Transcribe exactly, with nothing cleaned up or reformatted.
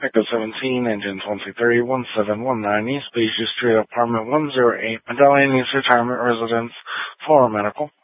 Echo seventeen, engine twenty-three, one seven one nine, East Beach Street, apartment one oh eight, Medallion East Retirement Residence, for medical.